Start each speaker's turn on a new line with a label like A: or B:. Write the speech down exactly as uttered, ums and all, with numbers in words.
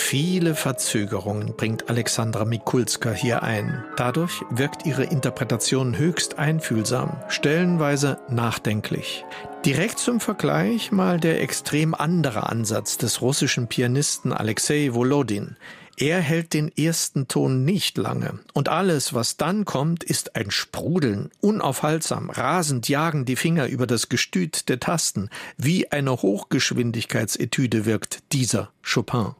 A: Viele Verzögerungen bringt Alexandra Mikulska hier ein. Dadurch wirkt ihre Interpretation höchst einfühlsam, stellenweise nachdenklich. Direkt zum Vergleich mal der extrem andere Ansatz des russischen Pianisten Alexei Volodin. Er hält den ersten Ton nicht lange. Und alles, was dann kommt, ist ein Sprudeln, unaufhaltsam, rasend jagen die Finger über das Gestüt der Tasten. Wie eine Hochgeschwindigkeitsetüde wirkt dieser Chopin.